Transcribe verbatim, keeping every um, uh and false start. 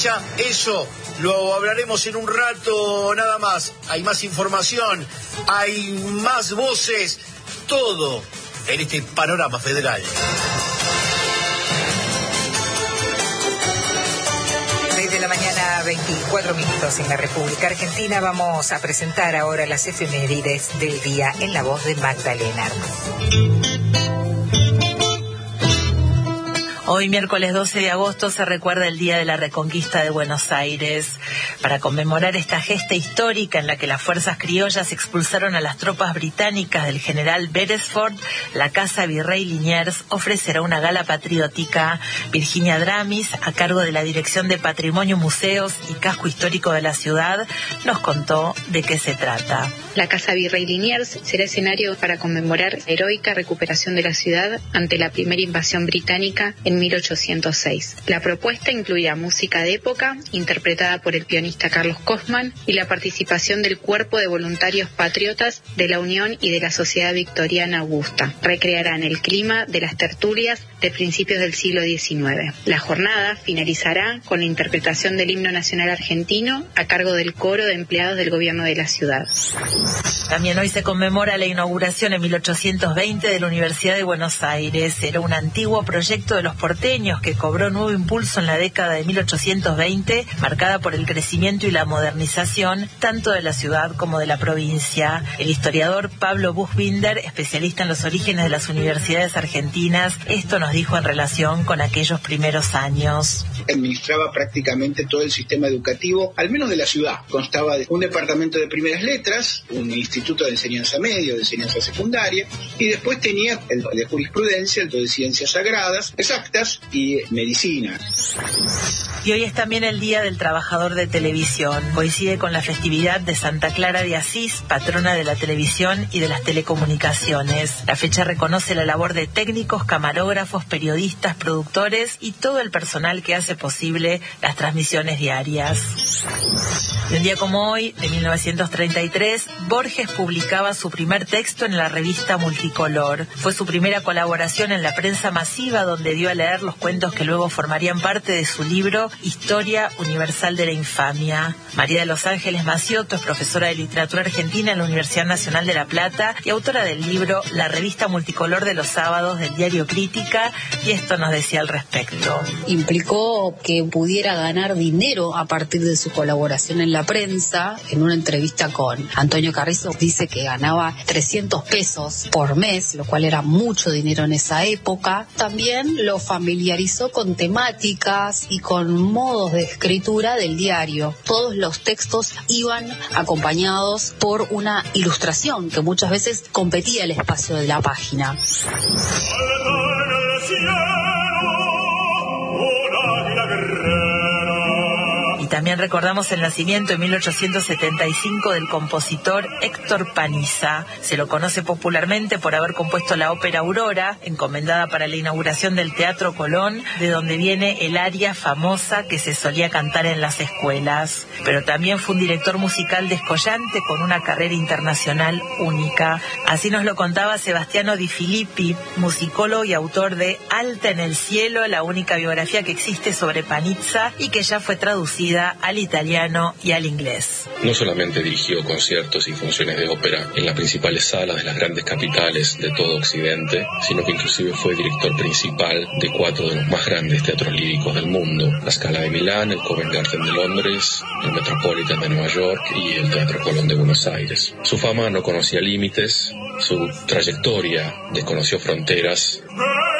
Ya, eso lo hablaremos en un rato nada más. Hay más información, hay más voces, todo en este panorama federal. Desde la mañana, veinticuatro minutos en la República Argentina. Vamos a presentar ahora las efemérides del día en la voz de Magdalena. Hoy, miércoles doce de agosto, se recuerda el Día de la Reconquista de Buenos Aires. Para conmemorar esta gesta histórica en la que las fuerzas criollas expulsaron a las tropas británicas del general Beresford, la Casa Virrey Liniers ofrecerá una gala patriótica. Virginia Dramis, a cargo de la Dirección de Patrimonio, Museos y Casco Histórico de la ciudad, nos contó de qué se trata. La Casa Virrey Liniers será escenario para conmemorar la heroica recuperación de la ciudad ante la primera invasión británica en mil ochocientos seis. La propuesta incluirá música de época, interpretada por el pianista Carlos Cosman, y la participación del Cuerpo de Voluntarios Patriotas de la Unión y de la Sociedad Victoriana Augusta. Recrearán el clima de las tertulias de principios del siglo diecinueve. La jornada finalizará con la interpretación del himno nacional argentino a cargo del coro de empleados del gobierno de la ciudad. También hoy se conmemora la inauguración en mil ochocientos veinte de la Universidad de Buenos Aires. Era un antiguo proyecto de los porteños que cobró nuevo impulso en la década de mil ochocientos veinte, marcada por el crecimiento y la modernización tanto de la ciudad como de la provincia. El historiador Pablo Buchbinder, especialista en los orígenes de las universidades argentinas, esto nos dijo en relación con aquellos primeros años. Administraba prácticamente todo el sistema educativo, al menos de la ciudad. Constaba de un departamento de primeras letras, un instituto de enseñanza media, de enseñanza secundaria, y después tenía el de jurisprudencia, el de ciencias sagradas, exactas y medicina. Y hoy es también el Día del Trabajador de Televisión. Coincide con la festividad de Santa Clara de Asís, patrona de la televisión y de las telecomunicaciones. La fecha reconoce la labor de técnicos, camarógrafos, periodistas, productores y todo el personal que hace posible las transmisiones diarias. Y un día como hoy, de mil novecientos treinta y tres, Borges publicaba su primer texto en la revista Multicolor. Fue su primera colaboración en la prensa masiva, donde dio a leer los cuentos que luego formarían parte de su libro Historia Universal de la Infamia. María de los Ángeles Maciotto es profesora de literatura argentina en la Universidad Nacional de La Plata y autora del libro La Revista Multicolor de los sábados del diario Crítica, y esto nos decía al respecto. Implicó que pudiera ganar dinero a partir de su colaboración en la prensa. En una entrevista con Antonio Carrizo dice que ganaba trescientos pesos por mes, lo cual era mucho dinero en esa época. También lo familiarizó con temáticas y con modos de escritura del diario. Todos los textos iban acompañados por una ilustración que muchas veces competía el espacio de la página. También recordamos el nacimiento en mil ochocientos setenta y cinco del compositor Héctor Paniza. Se lo conoce popularmente por haber compuesto la ópera Aurora, encomendada para la inauguración del Teatro Colón, de donde viene el aria famosa que se solía cantar en las escuelas. Pero también fue un director musical descollante con una carrera internacional única. Así nos lo contaba Sebastiano Di Filippi, musicólogo y autor de Alta en el cielo, la única biografía que existe sobre Panizza y que ya fue traducida al italiano y al inglés. No solamente dirigió conciertos y funciones de ópera en las principales salas de las grandes capitales de todo Occidente, sino que inclusive fue director principal de cuatro de los más grandes teatros líricos del mundo: la Scala de Milán, el Covent Garden de Londres, el Metropolitan de Nueva York y el Teatro Colón de Buenos Aires. Su fama no conocía límites, su trayectoria desconoció fronteras.